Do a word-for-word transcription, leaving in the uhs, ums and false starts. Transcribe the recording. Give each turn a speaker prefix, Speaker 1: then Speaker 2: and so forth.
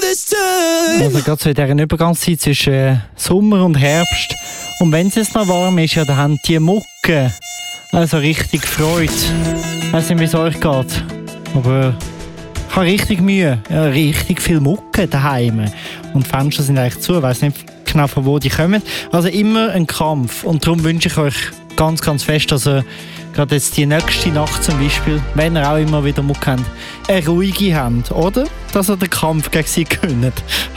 Speaker 1: Also gerade so in dieser Übergangszeit zwischen äh, Sommer und Herbst. Und wenn es jetzt noch warm ist, ja, dann haben die Mucke also richtig Freude. Ich weiss nicht, wie es euch geht. Aber ich habe richtig Mühe. Ja, richtig viel Mucke daheim. Und die Fenster sind eigentlich zu. Ich weiss nicht genau, von wo die kommen. Also immer ein Kampf. Und darum wünsche ich euch ganz, ganz fest, dass ihr gerade jetzt die nächste Nacht zum Beispiel, wenn ihr auch immer wieder Mucke habt, eine ruhige habt, oder? Dass ihr den Kampf gegen sie gewinnt.